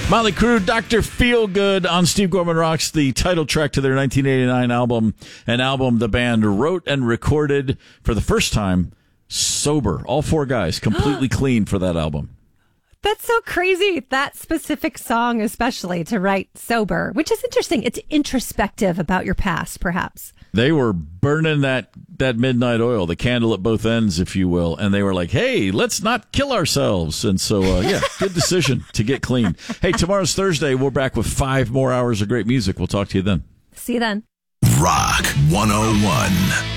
Motley Crue, Dr. Feelgood on Steve Gorman Rocks, the title track to their 1989 album, an album the band wrote and recorded for the first time sober. All four guys completely clean for that album. That's so crazy. That specific song, especially to write sober, which is interesting. It's introspective about your past, perhaps. They were burning that midnight oil, the candle at both ends, if you will. And they were like, hey, let's not kill ourselves. And so, good decision to get clean. Hey, tomorrow's Thursday. We're back with 5 more hours of great music. We'll talk to you then. See you then. Rock 101.